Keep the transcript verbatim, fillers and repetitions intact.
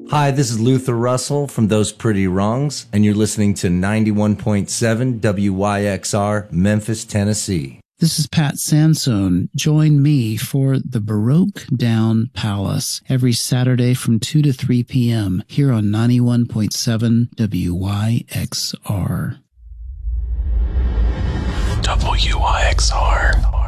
Hi, this is Luther Russell from Those Pretty Wrongs, and you're listening to ninety-one point seven W Y X R, Memphis, Tennessee. This is Pat Sansone. Join me for the Baroque Down Palace every Saturday from two to three p.m. here on ninety-one point seven W Y X R. W Y X R.